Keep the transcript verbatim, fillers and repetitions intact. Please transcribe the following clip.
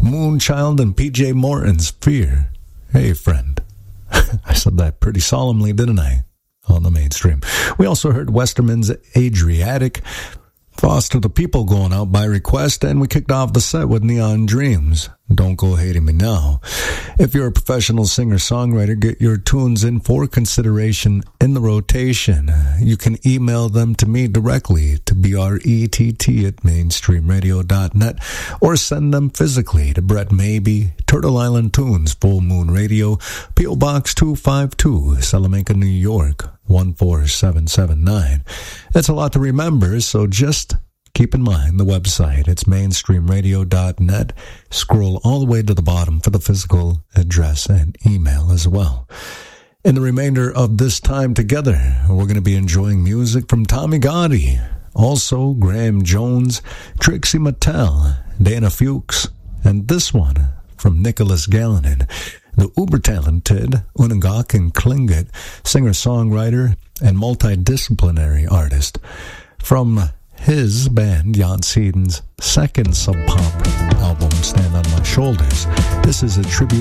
Moonchild and P J Morton's Fear. Hey, friend. I said that pretty solemnly, didn't I? On the mainstream. We also heard Westerman's Adriatic, Foster the People going out by request, and we kicked off the set with Neon Dreams. Don't Go Hating Me Now. If you're a professional singer-songwriter, get your tunes in for consideration in the rotation. You can email them to me directly to B R E T T at mainstream radio dot net or send them physically to Brett Maybe, Turtle Island Tunes, Full Moon Radio, P O Box two five two, Salamanca, New York, one four seven seven nine. That's a lot to remember, so just keep in mind the website. It's mainstream radio dot net. Scroll all the way to the bottom for the physical address and email as well. In the remainder of this time together, we're going to be enjoying music from Tommy Gotti, also Graham Jones, Trixie Mattel, Dana Fuchs, and this one from Nicholas Galinon, the uber-talented Unangak Klingit, singer-songwriter and multidisciplinary artist. From his band, Jan Seden's second Sub Pop album, Stand on My Shoulders, this is a tribute